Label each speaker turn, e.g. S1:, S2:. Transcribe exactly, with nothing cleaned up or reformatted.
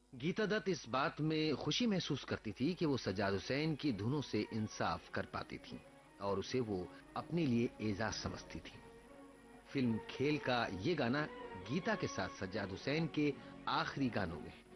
S1: गीता दत्त इस बात में खुशी महसूस करती थी कि वो सज्जाद हुसैन की धुनों से इंसाफ कर पाती थी और उसे वो अपने लिए एजाज समझती थी। फिल्म खेल का ये गाना गीता के साथ सज्जाद हुसैन के आखिरी गानों में